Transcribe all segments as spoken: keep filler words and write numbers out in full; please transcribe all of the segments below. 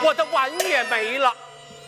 我的碗也没了。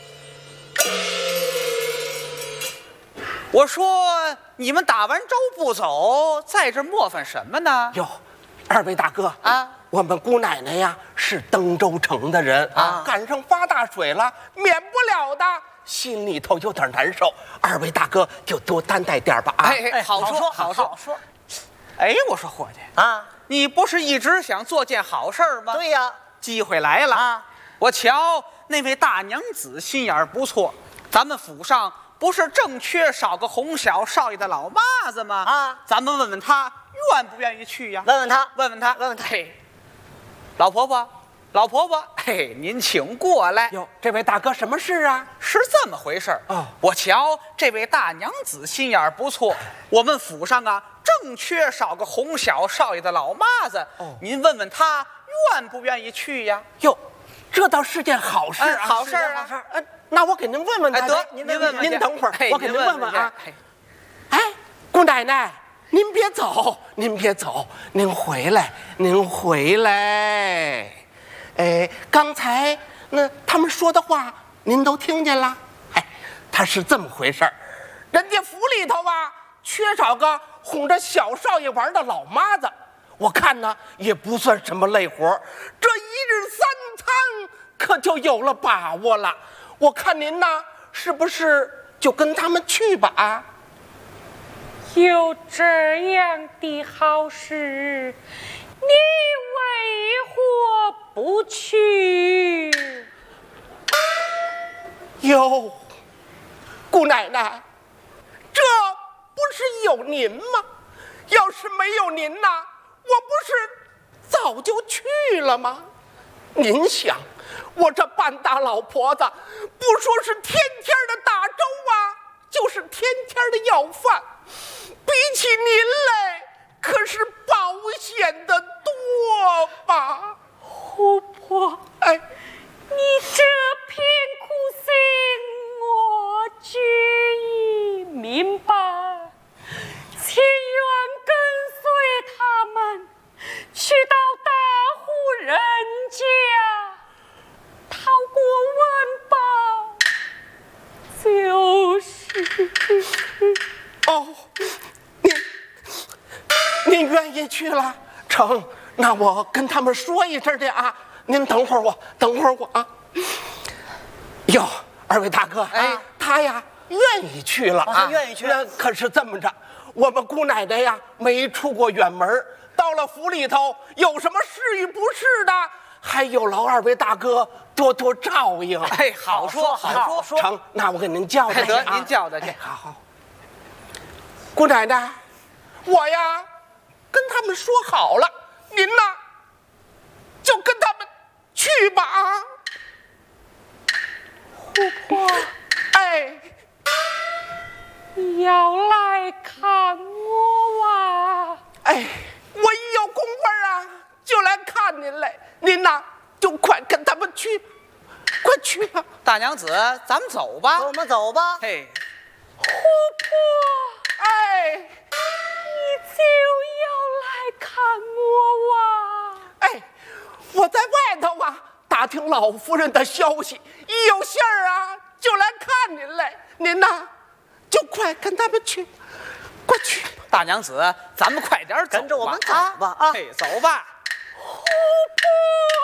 我说你们打完粥不走，在这磨翻什么呢？ 哟，二位大哥啊， 我们姑奶奶呀是登州城的人啊， 赶上发大水了，免不了的，心里头有点难受。二位大哥就多担待点吧啊！ 哎哎，好说好说。 说。 哎，我说伙计啊， 你不是一直想做件好事儿吗？ 对呀， 机会来了啊！ 我瞧那位大娘子心眼儿不错，咱们府上不是正缺少个哄小少爷的老妈子吗？ 啊， 咱们问问他愿不愿意去呀？ 问问他， 问问他， 问问他。 嘿，老婆婆，老婆婆，嘿，您请过来。 哟，这位大哥什么事啊？ 是这么回事儿啊！ 我瞧这位大娘子心眼儿不错，我们府上啊正缺少个哄小少爷的老妈子。 哦， 您问问他愿不愿意去呀？ 哟，这倒是件好事啊！ 哎好事儿啊好事儿。呃，那我给您问问他。 哎，得， 您您问问去， 您等会儿， 嘿我给您问问啊。 嘿哎，姑奶奶，您别走，您别走，您回来，您回来。哎，刚才那他们说的话，您都听见了？哎，他是这么回事儿，人家府里头啊，缺少个哄着小少爷玩的老妈子。我看呢，也不算什么累活，这一日三餐可就有了把握了。我看您呢，是不是就跟他们去吧？啊？ 有这样的好事，你为何不去？ 哟，姑奶奶，这不是有您吗？要是没有您呐，我不是早就去了吗？您想，我这半大老婆子，不说是天天的打粥啊，就是天天的要饭，比起您来，可是保险的多吧？ 婆婆， 哎， 你这片苦心我决意明白，情愿跟随他们去到大户人家，讨过温饱，就是哦，您您愿意去了？成，那我跟他们说一声去啊。您等会儿我，等会儿我啊。哟，二位大哥， 哎， 他呀愿意去了啊，愿意去。 那可是这么着，我们姑奶奶呀没出过远门，到了府里头有什么是与不是的，还有劳二位大哥多多照应。 哎，好说好说。 成，那我给您叫他去得， 啊。 您叫他去。 哎，好好。姑奶奶，我呀跟他们说好了，您呢就跟他们去吧啊。 婆婆， 哎， 你要来看我啊？ 哎，我一有功夫啊就来看您来，您呐就快跟他们去，快去吧。 大娘子，咱们走吧。 我们走吧。 嘿， 婆婆， 哎， 你就要来看我啊？ 哎，我在外头啊打听老夫人的消息，一有信儿啊就来看您来，您呐就快跟他们去，快去吧。 大娘子，咱们快点走吧， 跟着我们走吧啊！ 啊嘿，走吧。 婆婆。